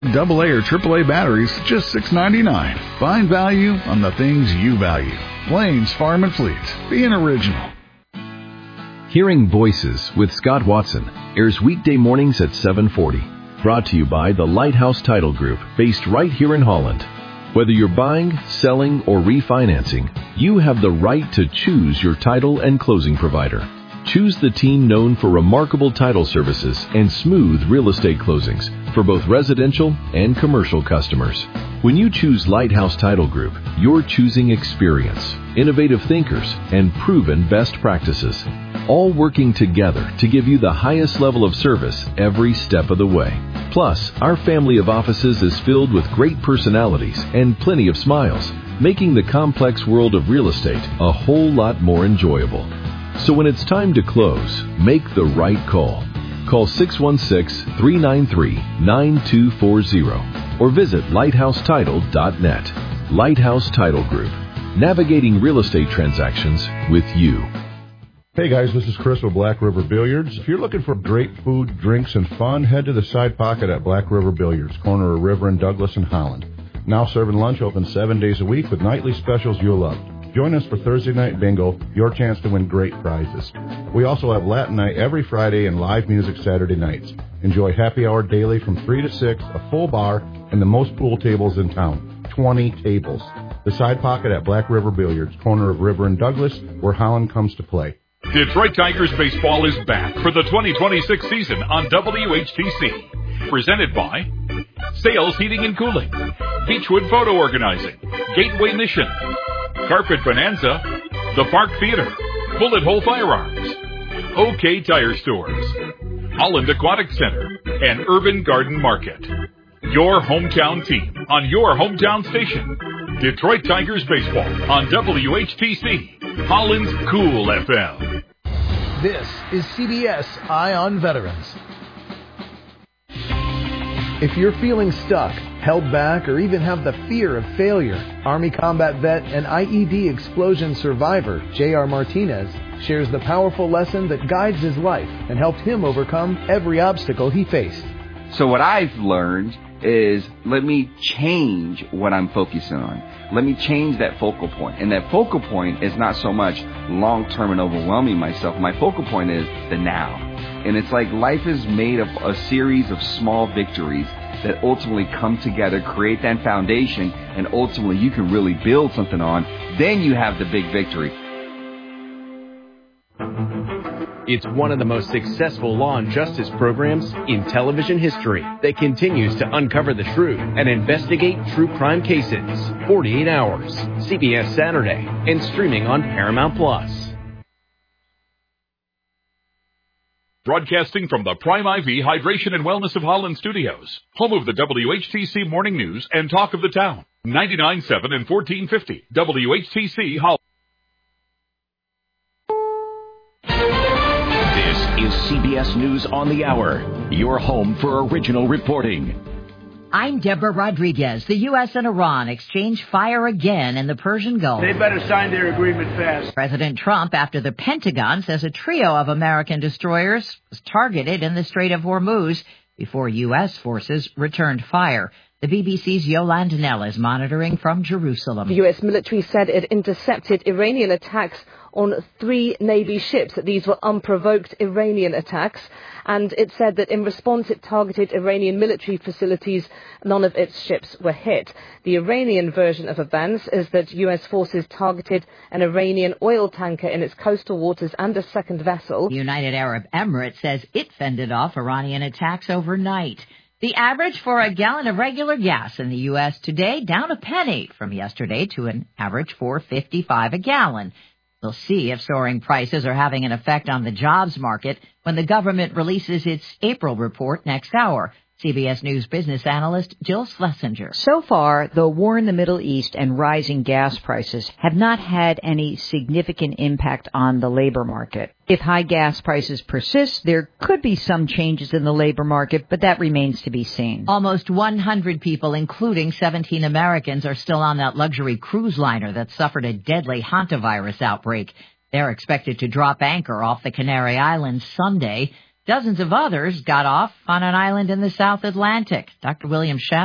AA or AAA batteries, just $6.99. Find value on the things you value. Plains Farm and Fleet. Being original. Hearing Voices with Scott Watson airs weekday mornings at 7:40. Brought to you by the Lighthouse Title Group, based right here in Holland. Whether you're buying, selling, or refinancing, you have the right to choose your title and closing provider. Choose the team known for remarkable title services and smooth real estate closings for both residential and commercial customers. When you choose Lighthouse Title Group, you're choosing experience, innovative thinkers, and proven best practices, all working together to give you the highest level of service every step of the way. Plus, our family of offices is filled with great personalities and plenty of smiles, making the complex world of real estate a whole lot more enjoyable. So when it's time to close, make the right call. Call 616-393-9240 or visit lighthousetitle.net. Lighthouse Title Group, navigating real estate transactions with you. Hey guys, this is Chris with Black River Billiards. If you're looking for great food, drinks, and fun, head to the Side Pocket at Black River Billiards, corner of River and Douglas in Holland. Now serving lunch, open 7 days a week with nightly specials you'll love. Join us for Thursday Night Bingo, your chance to win great prizes. We also have Latin Night every Friday and live music Saturday nights. Enjoy happy hour daily from 3 to 6, a full bar, and the most pool tables in town, 20 tables. The Side Pocket at Black River Billiards, corner of River and Douglas, where Holland comes to play. Detroit Tigers baseball is back for the 2026 season on WHTC. Presented by Sales Heating and Cooling, Beechwood Photo Organizing, Gateway Mission, Carpet Bonanza, The Park Theater, Bullet Hole Firearms, OK Tire Stores, Holland Aquatic Center, and Urban Garden Market. Your hometown team on your hometown station. Detroit Tigers baseball on WHTC, Holland's Cool FM. This is CBS Eye on Veterans. If you're feeling stuck, held back, or even have the fear of failure, Army combat vet and IED explosion survivor J.R. Martinez shares the powerful lesson that guides his life and helped him overcome every obstacle he faced. So what I've learned is let me change what I'm focusing on. Let me change that focal point. And that focal point is not so much long-term and overwhelming myself. My focal point is the now. And it's like life is made of a series of small victories that ultimately come together, create that foundation, and ultimately you can really build something on. Then you have the big victory. It's one of the most successful law and justice programs in television history that continues to uncover the truth and investigate true crime cases. 48 Hours, CBS Saturday, and streaming on Paramount+. Broadcasting from the Prime IV Hydration and Wellness of Holland studios, home of the WHTC Morning News and Talk of the Town, 99.7 and 1450 WHTC Holland. This is CBS News on the Hour, your home for original reporting. I'm Deborah Rodriguez. The U.S. and Iran exchange fire again in the Persian Gulf. They better sign their agreement fast. President Trump, after the Pentagon says a trio of American destroyers was targeted in the Strait of Hormuz before U.S. forces returned fire. The BBC's Yolande Nell is monitoring from Jerusalem. The U.S. military said it intercepted Iranian attacks on 3 Navy ships. These were unprovoked Iranian attacks. And it said that in response it targeted Iranian military facilities. None of its ships were hit. The Iranian version of events is that U.S. forces targeted an Iranian oil tanker in its coastal waters and a second vessel. The United Arab Emirates says it fended off Iranian attacks overnight. The average for a gallon of regular gas in the U.S. today down a penny from yesterday to an average $4.55 a gallon. We'll see if soaring prices are having an effect on the jobs market when the government releases its April report next hour. CBS News business analyst Jill Schlesinger. So far, the war in the Middle East and rising gas prices have not had any significant impact on the labor market. If high gas prices persist, there could be some changes in the labor market, but that remains to be seen. Almost 100 people, including 17 Americans, are still on that luxury cruise liner that suffered a deadly hantavirus outbreak. They're expected to drop anchor off the Canary Islands Sunday. Dozens of others got off on an island in the South Atlantic. Dr. William Schaff